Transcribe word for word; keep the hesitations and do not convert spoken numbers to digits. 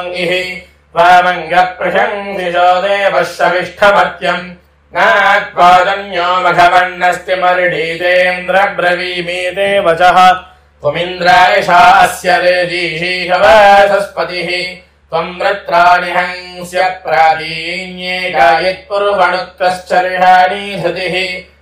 इहि त्वामङ्गः प्रशंसिषो देवः शविष्ठमत्यम् नात्पादन्यो मघवन्नस्ति मर्डीतेन्द्रब्रवीमीते वचः त्वमिन्द्रायशास्य रेजीषीषवासस्पतिः त्वम् वृत्राणि हंस्य प्रादीन्ये गायत्पुर्वणुत्वश्चर्षाणि धृतिः